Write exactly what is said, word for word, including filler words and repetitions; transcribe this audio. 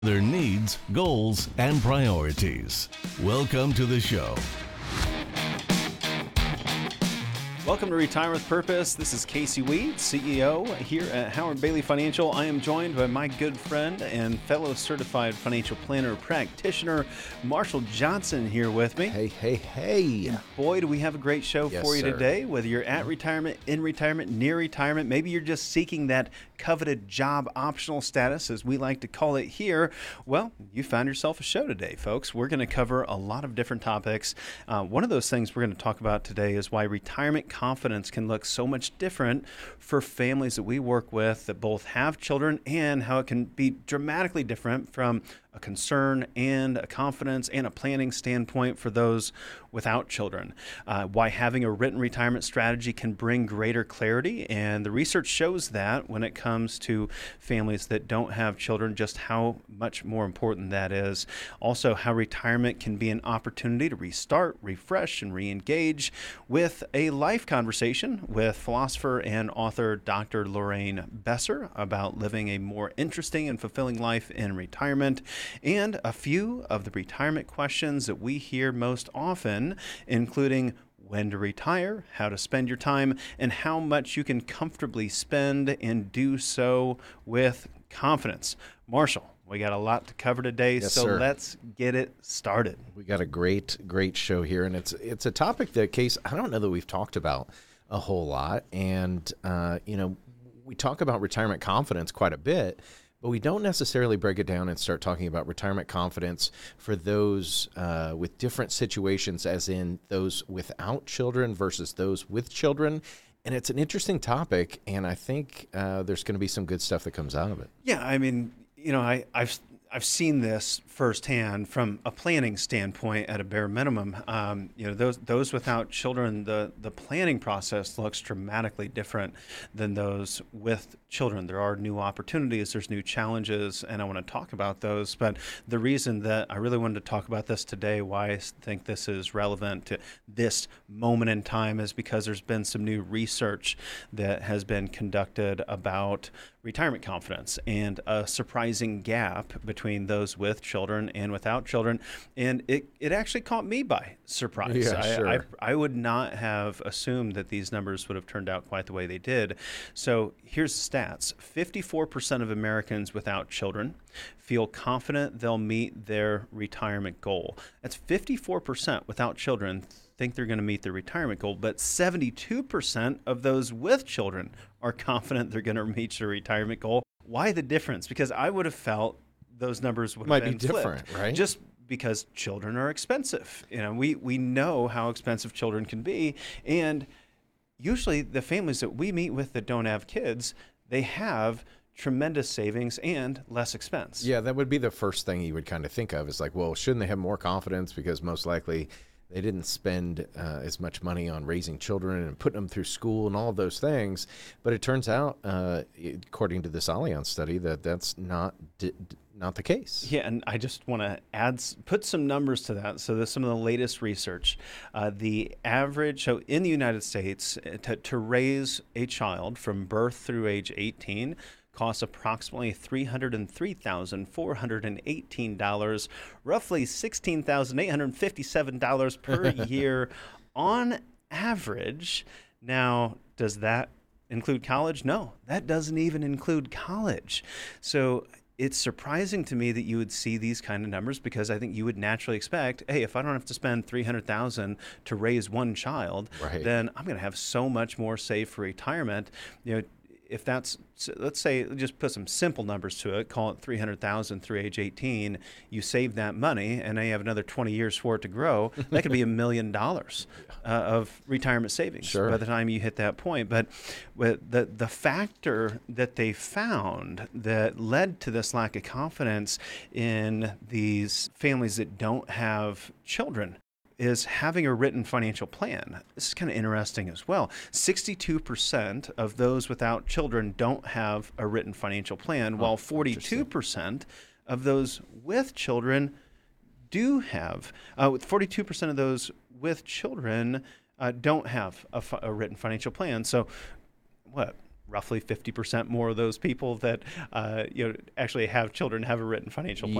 Their needs, goals, and priorities. Welcome to the show. Welcome to Retire with Purpose. This is Casey Weed, C E O here at Howard Bailey Financial. I am joined by my good friend and fellow certified financial planner practitioner, Marshall Johnson, here with me. Hey, hey, hey. And boy, do we have a great show Yes, for you sir. today. Whether you're at retirement, in retirement, near retirement, maybe you're just seeking that coveted job optional status, as we like to call it here, well, you found yourself a show today, folks. We're going to cover a lot of different topics. Uh, one of those things we're going to talk about today is why retirement confidence can look so much different for families that we work with that both have children, and how it can be dramatically different from a concern and a confidence and a planning standpoint for those without children. Uh, why having a written retirement strategy can bring greater clarity, and the research shows that when it comes to families that don't have children, just how much more important that is. Also, how retirement can be an opportunity to restart, refresh, and re-engage with a life conversation with philosopher and author Doctor Lorraine Besser about living a more interesting and fulfilling life in retirement, and a few of the retirement questions that we hear most often, including when to retire, how to spend your time, and how much you can comfortably spend and do so with confidence. Marshall, we got a lot to cover today, Yes, so sir. let's get it started. We got a great, great show here, and it's it's a topic that, Case, I don't know that we've talked about a whole lot, and uh, you know, we talk about retirement confidence quite a bit, but we don't necessarily break it down and start talking about retirement confidence for those uh, with different situations, as in those without children versus those with children. And it's an interesting topic, and I think uh, there's going to be some good stuff that comes out of it. Yeah, I mean, you know, I, I've I've seen this firsthand from a planning standpoint at a bare minimum. Um, you know, those those without children, the the planning process looks dramatically different than those with children. There are new opportunities, there's new challenges, and I want to talk about those. But the reason that I really wanted to talk about this today, why I think this is relevant to this moment in time, is because there's been some new research that has been conducted about retirement confidence and a surprising gap between those with children and without children. And it, it actually caught me by surprise. Yeah, I, sure. I, I would not have assumed that these numbers would have turned out quite the way they did. So here's the stats. fifty-four percent of Americans without children feel confident they'll meet their retirement goal. That's fifty-four percent without children think they're going to meet their retirement goal, but seventy-two percent of those with children are confident they're going to reach their retirement goal. Why the difference? Because I would have felt those numbers would have Might been be different, flipped, right? Just because children are expensive. You know, we we know how expensive children can be, and usually the families that we meet with that don't have kids, they have tremendous savings and less expense. Yeah, that would be the first thing you would kind of think of, is like, well, shouldn't they have more confidence because most likely they didn't spend uh, as much money on raising children and putting them through school and all of those things. But it turns out, uh, according to this Allianz study, that that's not d- d- not the case. Yeah, and I just want to add, s- put some numbers to that. So there's some of the latest research. Uh, the average, so in the United States, uh, to, to raise a child from birth through age eighteen costs approximately three hundred three thousand four hundred eighteen dollars, roughly sixteen thousand eight hundred fifty-seven dollars per year on average. Now, does that include college? No, that doesn't even include college. So it's surprising to me that you would see these kind of numbers, because I think you would naturally expect, hey, if I don't have to spend three hundred thousand dollars to raise one child, Right. then I'm going to have so much more saved for retirement. You know, if that's, let's say, just put some simple numbers to it, call it three hundred thousand through age eighteen, you save that money, and now you have another twenty years for it to grow. That could be a million dollars uh, of retirement savings Sure. by the time you hit that point. But with the, the factor that they found that led to this lack of confidence in these families that don't have children is having a written financial plan. This is kind of interesting as well. sixty-two percent of those without children don't have a written financial plan, while forty-two percent of those with children do have. Uh, with forty-two percent of those with children uh, don't have a, fi- a written financial plan. So what? roughly fifty percent more of those people that uh, you know actually have children have a written financial plan.